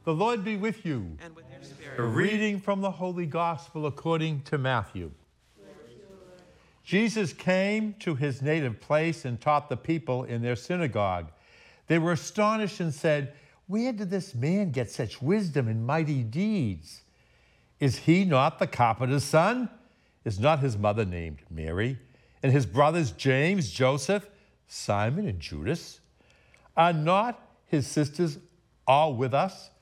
The Lord be with you. And with your spirit. A reading from the Holy Gospel according to Matthew. Jesus came to his native place and taught the people in their synagogue. They were astonished and said, "Where did this man get such wisdom and mighty deeds? Is he not the carpenter's son? Is not his mother named Mary? And his brothers James, Joseph, Simon, and Judas? Are not his sisters all with us?